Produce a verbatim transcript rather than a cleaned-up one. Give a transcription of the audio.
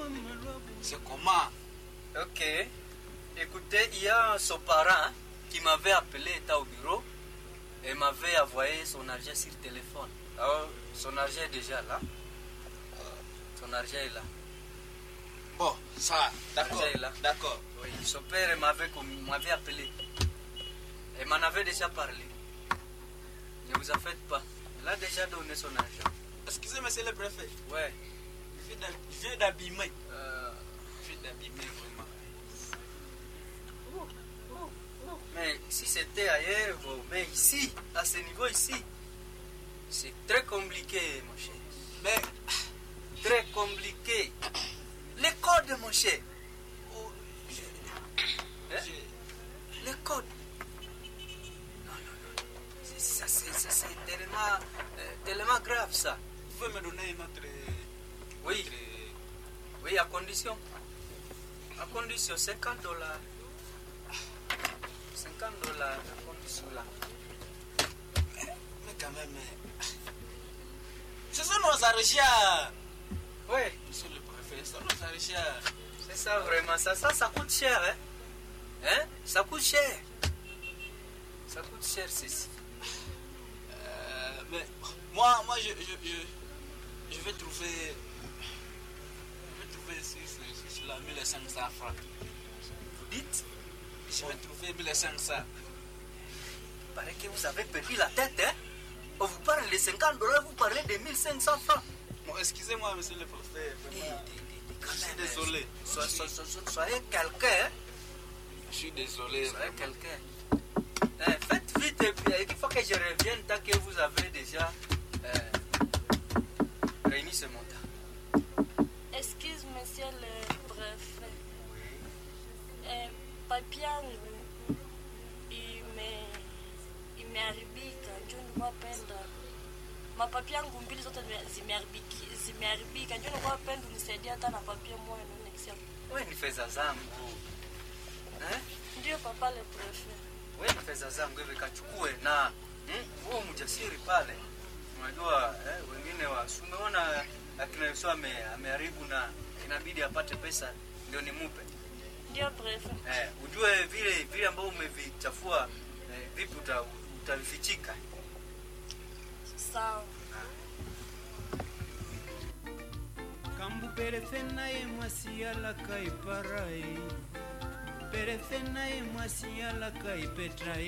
C'est comment? Ok. Écoutez, il y a son parent qui m'avait appelé, était au bureau, et m'avait envoyé son argent sur téléphone. Alors, son argent est déjà là. Son argent est là. Bon, ça, d'accord. L'argent est là. D'accord. Oui, son père m'avait, m'avait appelé. Et m'en avait déjà parlé. Ne vous en faites pas. Il a déjà donné son argent. Excusez, monsieur le préfet. Ouais. Je viens d'abîmer. Euh... Je viens d'abîmer vraiment. Oh, oh, oh. Mais si c'était ailleurs, bon, mais ici, à ce niveau ici, c'est très compliqué, mon cher. Mais très compliqué. Les codes, mon cher. Oh, je, hein? je... Les codes. Non, non, non. C'est, ça, c'est, ça, c'est tellement, euh, tellement grave, ça. Vous pouvez me donner notre... Oui. Notre... Oui, à condition. À condition, cinquante dollars. cinquante dollars, à condition là. Mais, mais quand même... Ce sont nos argents. Oui. Monsieur le préfet, ce sont nos argents. C'est ça vraiment, ça, ça, ça coûte cher, hein? Hein? Ça coûte cher. Ça coûte cher, ceci. Euh, mais moi, moi je, je, je, je vais trouver... Je vais trouver sur, sur la mille cinq cents francs. Vous dites? Je vais trouver mille cinq cents. Il paraît que vous avez perdu la tête, hein? On vous parle de cinquante dollars, vous parlez de mille cinq cents francs. Bon, excusez-moi, monsieur le préfet. Je suis désolé. Soyez, soyez, soyez quelqu'un, hein? Je suis désolé. Soyez quelqu'un. Eh, faites vite, et puis il faut que je revienne tant que vous avez déjà euh, réuni ce montant. Excuse, monsieur le préfet. Oui. Eh, papi yangu ime imeharibika, ndio nilikuwa penda mapapi yangu mbili zote zimeharibika, zimeharibika, ndio nilikuwa penda unisaidie hata na papi moja ndio nikisema. Wewe ni fedha zangu. Eh? Ndio papa le préfet. Wewe ni fedha zangu hivi kachukue na wewe hmm, mjasiri pale. Unajua eh, wengine wa umeona akina Yesu ame ameharibu na inabidi apate pesa ndio nimupe. Ndio préfet. Eh, ujue vile vile ambao umevichafua eh, vipi uta, utavifichika. Sawa. Kambu perefena ye mwasiala kai parai. Perefena ye mwasiala kai petrai.